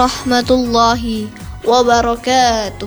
Rahmatullahi wabarakatuh.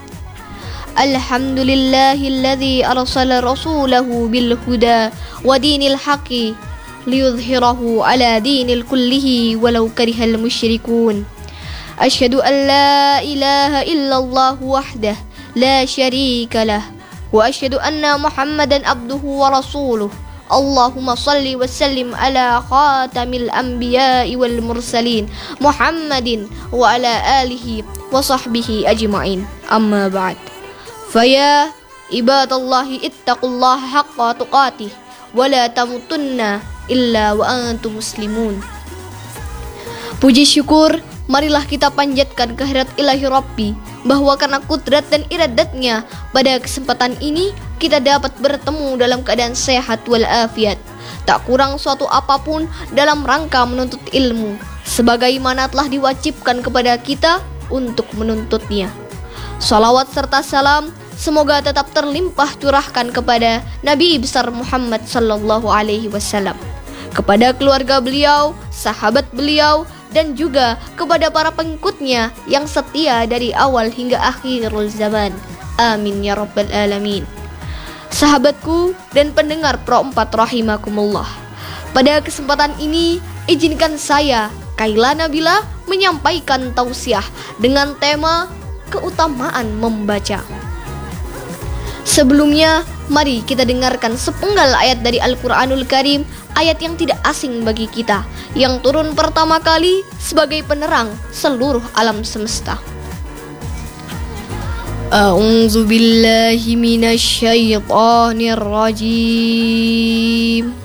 Alhamdulillahilladzi arsala rasulahu bil huda wa dinil haqqi liyudhhirahu ala dinil kullihi walau karihal musyrikun. Asyhadu an la ilaha illallah wahdah la syarika lah wa asyhadu anna Muhammadan abduhu wa rasuluh. Allahumma salli wa sallim ala khatamil anbiya'i wal mursalin Muhammadin wa ala alihi wa sahbihi ajma'in. Amma ba'd. Faya ibadallahi ittaqullaha haqqa tuqatih wa la tamutunna illa wa antum muslimun. Puji syukur marilah kita panjatkan kehadirat ilahi Rabbi, bahwa karena kudrat dan iradatnya pada kesempatan ini kita dapat bertemu dalam keadaan sehat walafiat, tak kurang suatu apapun dalam rangka menuntut ilmu, sebagaimana telah diwajibkan kepada kita untuk menuntutnya. Salawat serta salam semoga tetap terlimpah curahkan kepada Nabi besar Muhammad sallallahu alaihi wasallam, kepada keluarga beliau, sahabat beliau, dan juga kepada para pengikutnya yang setia dari awal hingga akhirul zaman. Amin ya rabbal alamin. Sahabatku dan pendengar Pro 4 rahimakumullah, pada kesempatan ini izinkan saya, Kaila Nabila, menyampaikan tausiah dengan tema keutamaan membaca. Sebelumnya, mari kita dengarkan sepenggal ayat dari Al-Quranul Karim, ayat yang tidak asing bagi kita, yang turun pertama kali sebagai penerang seluruh alam semesta. A'udzu billahi minasyaitonir rajim.